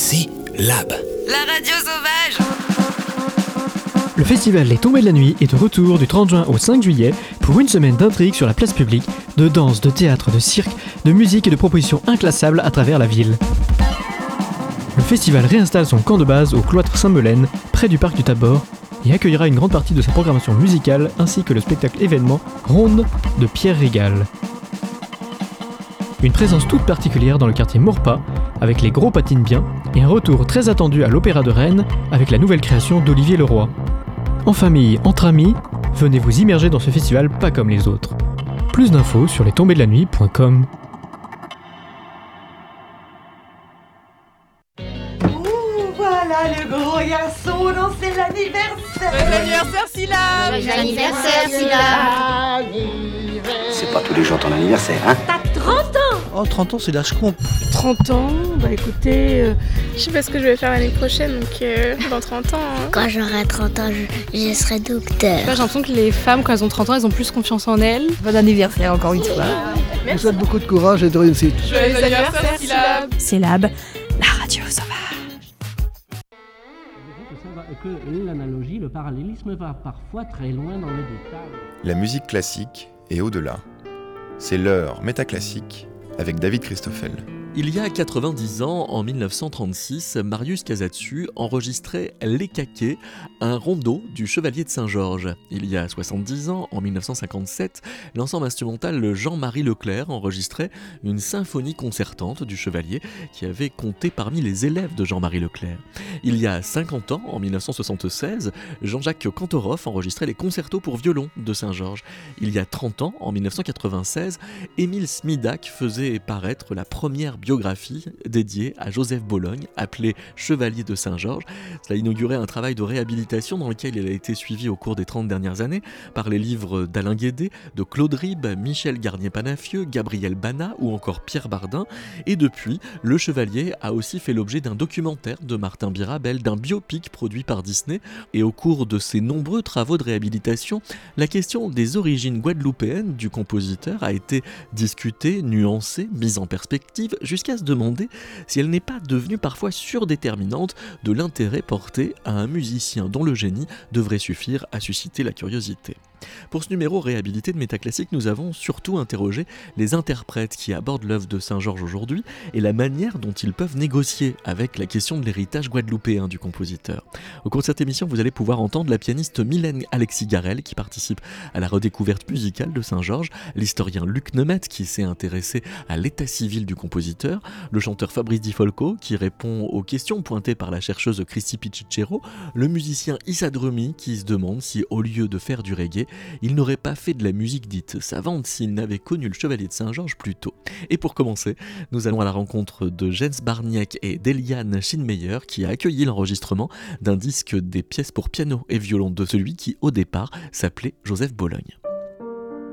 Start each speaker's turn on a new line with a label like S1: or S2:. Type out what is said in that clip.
S1: c'est Lab.
S2: La radio sauvage.
S3: Le festival Les Tombées de la Nuit est de retour du 30 juin au 5 juillet pour une semaine d'intrigues sur la place publique, de danse, de théâtre, de cirque, de musique et de propositions inclassables à travers la ville. Le festival réinstalle son camp de base au cloître Saint-Melaine, près du parc du Tabor, et accueillera une grande partie de sa programmation musicale ainsi que le spectacle événement Ronde de Pierre Régal. Une présence toute particulière dans le quartier Maurepas, avec les Gros Patinent Bien, et un retour très attendu à l'Opéra de Rennes, avec la nouvelle création d'Olivier Leroy. En famille, entre amis, venez vous immerger dans ce festival pas comme les autres. Plus d'infos sur lestombeesdelanuit.com.
S4: Voilà le gros garçon, non, c'est l'anniversaire.
S2: Joyeux anniversaire, Sylla.
S5: Joyeux anniversaire, Sylla.
S6: C'est pas tous les jours ton anniversaire, hein?
S4: T'as 30 ans.
S7: Oh, 30 ans, c'est l'âge con.
S8: 30 ans, bah écoutez, je sais pas ce que je vais faire l'année prochaine, donc dans 30 ans... Hein.
S5: Quand j'aurai 30 ans, je serai docteur.
S8: J'ai l'impression que les femmes, quand elles ont 30 ans, elles ont plus confiance en elles.
S9: Bon anniversaire encore une fois.
S7: Je vous souhaite beaucoup de courage et de réussite.
S8: Joyeux anniversaire, Sylla.
S9: C'est Lab, la radio sauvage.
S10: Que l'analogie, le parallélisme va parfois très loin dans le détail.
S11: La musique classique et au-delà. C'est l'heure métaclassique avec David Christoffel.
S12: Il y a 90 ans, en 1936, Marius Casatsu enregistrait Les Caquets, un rondeau du Chevalier de Saint-Georges. Il y a 70 ans, en 1957, l'ensemble instrumental Jean-Marie Leclerc enregistrait une symphonie concertante du Chevalier qui avait compté parmi les élèves de Jean-Marie Leclerc. Il y a 50 ans, en 1976, Jean-Jacques Cantorov enregistrait les concertos pour violon de Saint-Georges. Il y a 30 ans, en 1996, Émile Smidak faisait paraître la première biographie dédiée à Joseph Bologne, appelé Chevalier de Saint-Georges. Cela inaugurait un travail de réhabilitation dans lequel il a été suivi au cours des 30 dernières années par les livres d'Alain Guédé, de Claude Ribes, Michel Garnier-Panafieux, Gabriel Bana ou encore Pierre Bardin. Et depuis, le Chevalier a aussi fait l'objet d'un documentaire de Martin Birabel, d'un biopic produit par Disney. Et au cours de ces nombreux travaux de réhabilitation, la question des origines guadeloupéennes du compositeur a été discutée, nuancée, mise en perspective, jusqu'à se demander si elle n'est pas devenue parfois surdéterminante de l'intérêt porté à un musicien dont le génie devrait suffire à susciter la curiosité. Pour ce numéro réhabilité de Métaclassique, nous avons surtout interrogé les interprètes qui abordent l'œuvre de Saint-Georges aujourd'hui et la manière dont ils peuvent négocier avec la question de l'héritage guadeloupéen du compositeur. Au cours de cette émission, vous allez pouvoir entendre la pianiste Mylène Alexis-Garel qui participe à la redécouverte musicale de Saint-Georges, l'historien Luc Nemeth qui s'est intéressé à l'état civil du compositeur, le chanteur Fabrice Di Folco qui répond aux questions pointées par la chercheuse Christy Pichichero, le musicien Issa Drumi qui se demande si, au lieu de faire du reggae, il n'aurait pas fait de la musique dite savante s'il n'avait connu le Chevalier de Saint-Georges plus tôt. Et pour commencer, nous allons à la rencontre de Jens Barniek et d'Eliane Schinmeyer qui a accueilli l'enregistrement d'un disque des pièces pour piano et violon de celui qui, au départ, s'appelait Joseph Bologne.